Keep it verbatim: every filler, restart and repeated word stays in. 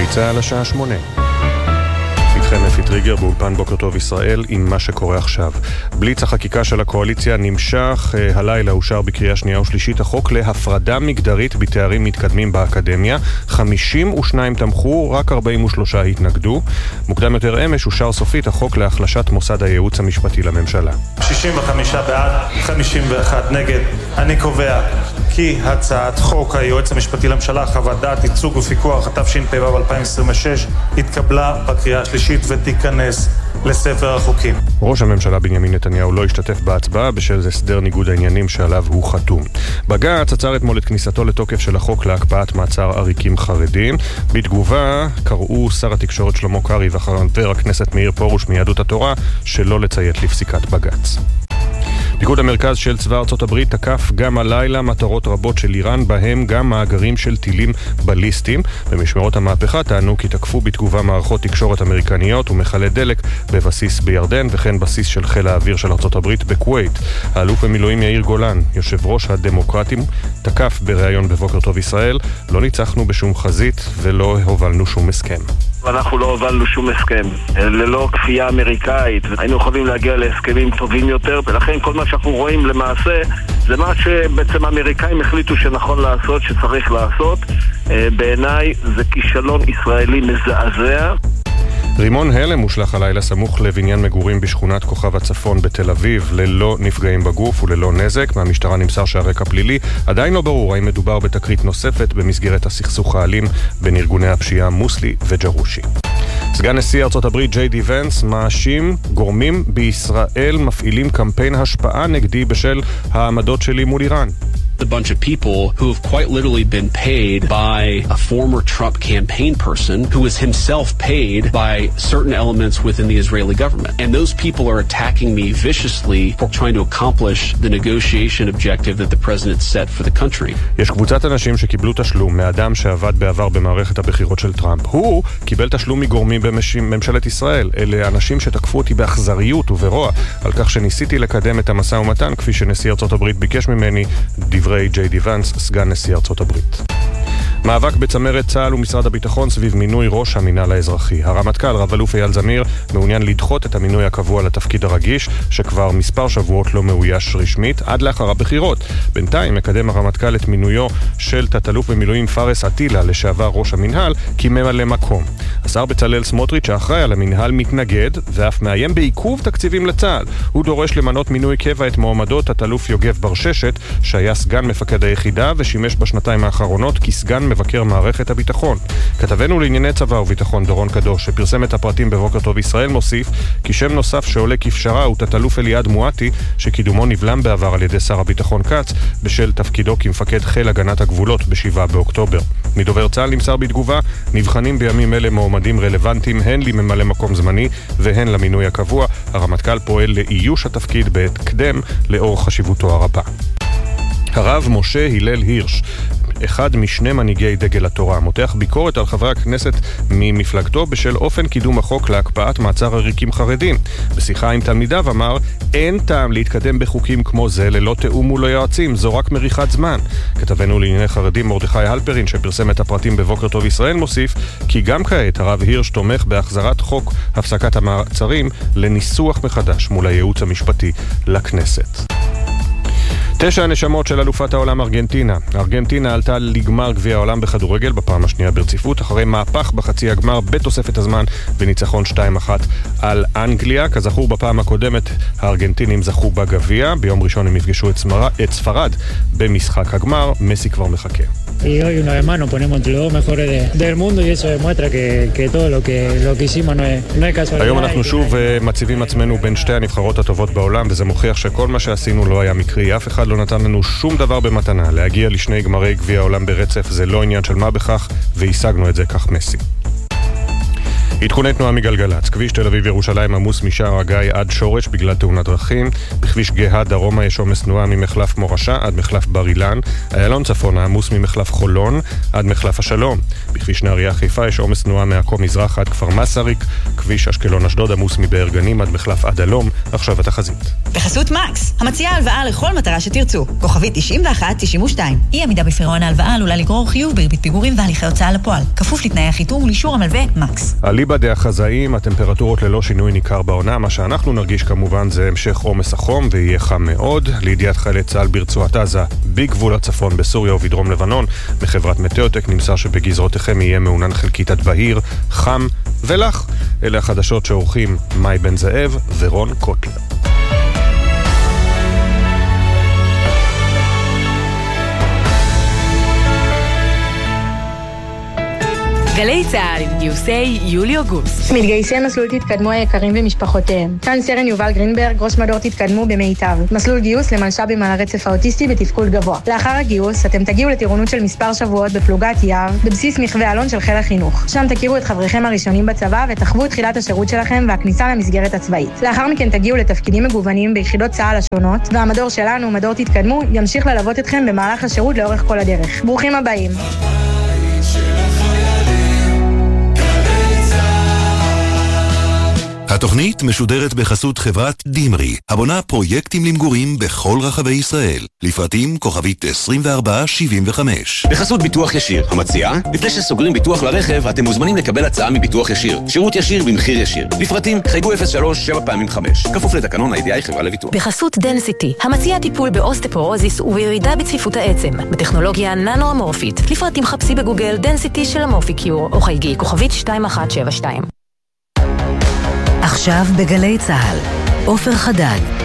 גלי צהל השעה שמונה. איתכם אפי טריגר באולפן בוקר טוב ישראל עם מה שקורה עכשיו. בליץ החקיקה של הקואליציה נמשך. הלילה אושר בקריאה שנייה ושלישית החוק להפרדה מגדרית בתארים מתקדמים באקדמיה. חמישים ושניים תמכו, רק ארבעים ושלוש התנגדו. מוקדם יותר אמש אושר סופית החוק להחלשת מוסד הייעוץ המשפטי לממשלה. שישים וחמישה בעד, חמישים ואחת נגד. אני קובע כי הצעת חוק היועץ המשפטי לממשלה חוות דעת ייצוג ופיקוח התשפ"ב אלפיים עשרים ושש התקבלה בקריאה השלישית ותיכנס לספר החוקים. ראש הממשלה בנימין נתניהו לא השתתף בהצבעה בשל הסדר ניגוד העניינים שעליו הוא חתום. בג"ץ עצר אתמול את כניסתו לתוקף של החוק להקפאת מעצר עריקים חרדים. בתגובה קראו שר התקשורת שלמה קרעי וחבר הכנסת מאיר פרוש מיהדות התורה שלא לציית לפסיקת בג"ץ. פיקוד המרכז של צבא ארצות הברית תקף גם הלילה מטרות רבות של איראן, בהם גם מאגרים של טילים בליסטיים. במשמרות המהפכה טענו כי תקפו בתגובה מערכות תקשורת אמריקניות ומחלי דלק בבסיס בירדן וכן בסיס של חיל האוויר של ארצות הברית בכווית. האלוף במילואים יאיר גולן, יושב ראש הדמוקרטים, תקף בריאיון בבוקר טוב ישראל: לא ניצחנו בשום חזית ולא הובלנו שום הסכם. אנחנו לא הובלנו שום הסכם, ללא כפייה אמריקאית, היינו יכולים להגיע להסכמים טובים יותר, ולכן כל מה שאנחנו רואים למעשה זה מה שבעצם האמריקאים החליטו שנכון לעשות, שצריך לעשות. בעיניי זה כישלון ישראלי מזעזע. רימון הלם הושלך הלילה סמוך לבניין מגורים בשכונת כוכב הצפון בתל אביב ללא נפגעים בגוף וללא נזק. מהמשטרה נמסר שהרקע פלילי עדיין לא ברור האם מדובר בתקרית נוספת במסגרת הסכסוך האלים בין ארגוני הפשיעה מוסלי וג'רושי. סגן נשיא ארצות הברית ג'יי די ונס מאשים גורמים בישראל מפעילים קמפיין השפעה נגדי בשל העמדות שלי מול איראן. A bunch of people who have quite literally been paid by a former Trump campaign person who is himself paid by certain elements within the Israeli government. And those people are attacking me viciously for trying to accomplish the negotiation objective that the president set for the country. יש קבוצת אנשים שקיבלו תשלום מאדם שעבד בעבר במערכת הבחירות של טראמפ. הוא קיבל תשלום מגורמים בממשלת ישראל. אלה אנשים שתקפו אותי באכזריות וברוע על כך שניסיתי לקדם את המשא ומתן כפי שנשיא ארצות הברית ביקש ממני. דברי ג'יי די ונס, סגן נשיא ארצות הברית. מאבק בצמרת צה"ל ומשרד הביטחון סביב מינוי ראש המינהל האזרחי. הרמטכ"ל רב אלוף אייל זמיר מעוניין לדחות את המינוי הקבוע לתפקיד הרגיש שכבר מספר שבועות לא מאויש רשמית עד לאחר הבחירות. בינתיים מקדם הרמטכ"ל את מינויו של תת-אלוף במילואים פארס עטילה לשעבר ראש המינהל כממלא מקום. השר בצלאל סמוטריץ' האחראי על המינהל מתנגד ואף מאיים בעיכוב תקציבים לצה"ל. הוא דורש למנות מינוי קבע את מועמדו תת-אלוף יוגב ברששת שהיה סגן מפקד היחידה ושימש בשנתיים האחרונות כסגן מבקר מערכת הביטחון. כתבנו לענייני צבא וביטחון דורון קדוש שפרסם את הפרטים בבוקר טוב ישראל מוסיף כי שם נוסף שעולה כפשרה הוא תת-אלוף אליעד מואטי שקידומו נבלם בעבר על ידי שר הביטחון קץ בשל תפקידו כמפקד חיל הגנת הגבולות בשבעה באוקטובר. מדובר צה"ל נמסר בתגובה: נבחנים בימים אלה מועמדים רלוונטיים הן לממלא מקום זמני והן למינוי הקבוע. הרמטכ"ל פועל לאיוש התפקיד בהקדם לאור חשיבותו הרבה. הרב משה הלל הירש, אחד משני מנהיגי דגל התורה, מותח ביקורת על חברי הכנסת ממפלגתו בשל אופן קידום החוק להקפאת מעצר עריקים חרדים. בשיחה עם תלמידיו אמר: אין טעם להתקדם בחוקים כמו זה ללא תאום מול היועצים, זו רק מריחת זמן. כתבנו לענייני חרדים מרדכי הלפרין שפרסם את הפרטים בבוקר טוב ישראל מוסיף כי גם כעת הרב הירש תומך בהחזרת חוק הפסקת המעצרים לניסוח מחדש מול הייעוץ המשפטי לכנסת. תשע הנשמות של אלופת העולם ארגנטינה. ארגנטינה עלתה לגמר גביע העולם בכדורגל בפעם השנייה ברציפות, אחרי מהפך בחצי הגמר בתוספת הזמן בניצחון שתיים אחת על אנגליה. כזכור בפעם הקודמת הארגנטינים זכו בגביע, ביום ראשון הם יפגשו את, סמר... את ספרד במשחק הגמר. מסי כבר מחכה. Y hoy una vez más nos ponemos entre los mejores de, del mundo y eso demuestra que, que todo lo que, lo que hicimos no es, no es casualidad. היום אנחנו שוב מציבים עצמנו בין שתי הנבחרות הטובות בעולם, וזה מוכיח שכל מה שעשינו לא היה מקרי. אף אחד לא נתן לנו שום דבר במתנה. להגיע לשני גמרי גביע העולם ברצף זה לא עניין של מה בכך, והשגנו את זה, כך מסי. עדכוני תנועה מגלגלץ. כביש תל אביב ירושלים עמוס משער הגיא עד שורש בגלל תאונת דרכים. בכביש גאה דרומה יש עומס תנועה ממחלף מורשה עד מחלף בר אילן. איילון צפונה עמוס ממחלף חולון עד מחלף השלום. בכביש נהריה חיפה יש עומס תנועה מעכו מזרח עד כפר מסריק. כביש אשקלון אשדוד עמוס מבאר גנים עד מחלף עד הלום. עכשיו התחזית. בחסות מקס, המציעה הלוואה לכל מטרה שתרצו. כוכבית תשעים ואחת תשעים ושתיים. אי עמידה בפירעון ההלוואה עלולה לגרור חיוב בריבית פיגורים והליכי הוצאה לפועל. כפוף לתנאי החיתום ולאישור המלווה מקס. אליבא דהחזאים, הטמפרטורות ללא שינוי ניכר בעונה. מה שאנחנו נרגיש כמובן זה המשך עומס החום ויהיה חם מאוד. לידיעת חיילי צה"ל ברצועת עזה, בגבול הצפון בסוריה ובדרום לבנון, מחברת מטאוטק נמסר שבגזרותיכם יהיה מעונן חלקית עד בהיר, חם ולח. אלה החדשות שעורכים מאי בן זאב ורון קוטלר. גלי צה"ל עם גיוסי יולי-אוגוסט. מתגייסי מסלול תתקדמו היקרים ומשפחותיהם. כאן סרן יובל גרינברג, ראש מדור תתקדמו במיטב. מסלול גיוס למלש"בים על הרצף האוטיסטי בתפקוד גבוה. לאחר הגיוס אתם תגיעו לטירונות של מספר שבועות בפלוגת יער, בבסיס מחווה אלון של חיל החינוך. שם תכירו את חבריכם הראשונים בצבא ותחוו את תחילת השירות שלכם והכניסה למסגרת הצבאית. לאחר מכן תגיעו לתפקידים מגוונים ביחידות צה"ל השונות, והמדור שלנו, מדור תתקדמו, ימשיך ללוות אתכם במהלך השירות לאורך כל הדרך. ברוכים הבאים. התוכנית משודרת בחסות חברת דימרי, הבונה פרויקטים למגורים בכל רחבי ישראל. לפרטים כוכבית עשרים וארבע שבעים וחמש. בחסות ביטוח ישיר, המציעה, לפני שסוגרים ביטוח לרכב, אתם מוזמנים לקבל הצעה מביטוח ישיר. שירות ישיר במחיר ישיר. לפרטים חייגו אפס שלוש שבע פעמים חמש. כפוף לתקנון ה-איי די איי חברה לביטוח. בחסות דנסיטי, המציעה טיפול באוסטפורוזיס ובירידה בצפיפות העצם, בטכנולוגיה ננו-אמורפית. לפרטים חפשי בגוגל דנסיטי של אמורפיקיור, או חייגי כוכבית שתיים אחת שבע שתיים. עכשיו בגלי צה"ל, עופר חדד